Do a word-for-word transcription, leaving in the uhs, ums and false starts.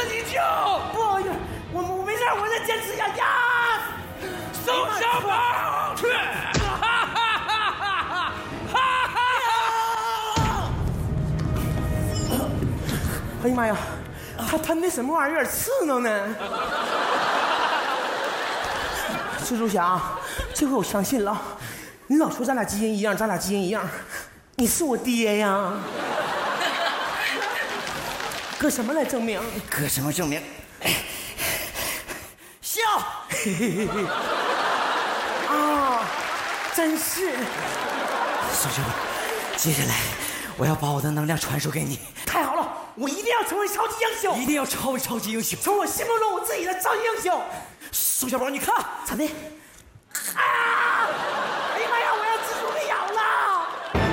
你救！ 不，我我没事，我再坚持一下呀！ 宋小宝，去！哈哈哈哈哈哈！ 哎呀妈呀，他他那什么玩意儿有点刺挠呢。蜘蛛侠，这回我相信了。你老说咱俩基因一样，咱俩基因一样，你是我爹呀。搁什么来证明？ 搁什么证明？笑。 啊，真是。 宋小宝，接下来我要把我的能量传授给你。 太好了，我一定要成为超级英雄， 一定要成为超级英雄， 从我心目中我自己的超级英雄。 宋小宝，你看咋的？